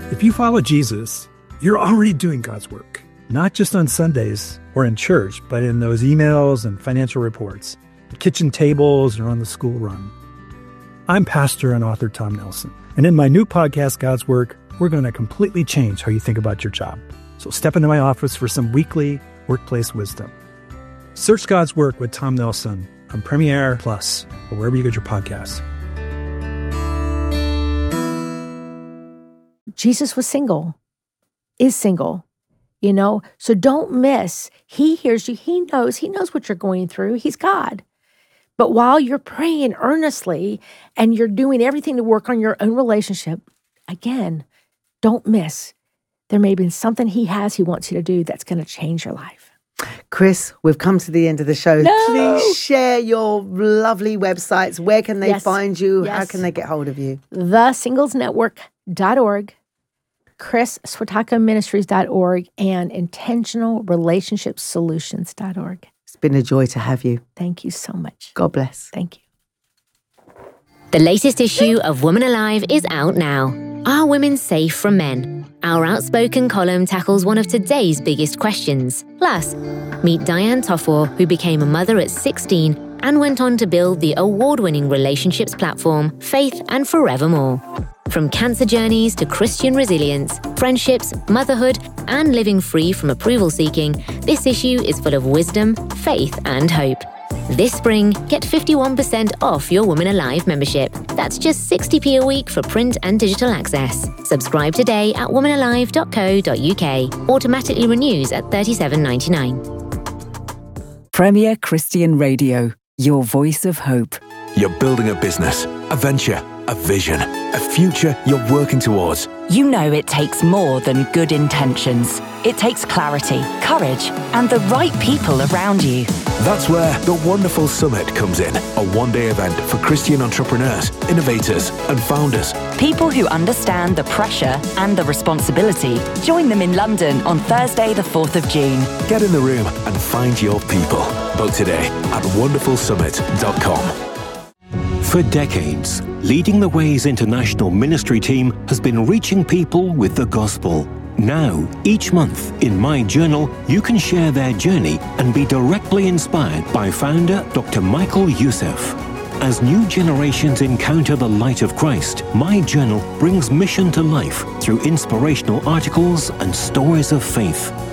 If you follow Jesus, you're already doing God's work, not just on Sundays or in church, but in those emails and financial reports, the kitchen tables, or on the school run. I'm pastor and author Tom Nelson, and in my new podcast, God's Work, we're going to completely change how you think about your job. So step into my office for some weekly workplace wisdom. Search God's Work with Tom Nelson on Premiere Plus or wherever you get your podcasts. Jesus was single, is single, so don't miss. He hears you. He knows what you're going through. He's God. But while you're praying earnestly and you're doing everything to work on your own relationship, again, don't miss. There may be something he wants you to do that's going to change your life. Chris, we've come to the end of the show. No. Please share your lovely websites. Where can they find you? Yes. How can they get hold of you? thesinglesnetwork.org, chrisswatakaministries.org, and intentionalrelationshipsolutions.org. It's been a joy to have you. Thank you so much. God bless. Thank you. The latest issue of Woman Alive is out now. Are women safe from men? Our outspoken column tackles one of today's biggest questions. Plus, meet Diane Toffor, who became a mother at 16 and went on to build the award-winning relationships platform Faith and Forevermore. From cancer journeys to Christian resilience, friendships, motherhood, and living free from approval seeking, this issue is full of wisdom, faith, and hope. This spring, get 51% off your Woman Alive membership. That's just 60p a week for print and digital access. Subscribe today at womanalive.co.uk. Automatically renews at $37.99. Premier Christian Radio, your voice of hope. You're building a business, a venture, a vision, a future you're working towards. You know it takes more than good intentions. It takes clarity, courage, and the right people around you. That's where the Wonderful Summit comes in, a one-day event for Christian entrepreneurs, innovators, and founders. People who understand the pressure and the responsibility. Join them in London on Thursday, the 4th of June. Get in the room and find your people. Book today at wonderfulsummit.com. For decades, Leading the Way's international ministry team has been reaching people with the gospel. Now, each month, in My Journal, you can share their journey and be directly inspired by founder Dr. Michael Youssef. As new generations encounter the light of Christ, My Journal brings mission to life through inspirational articles and stories of faith.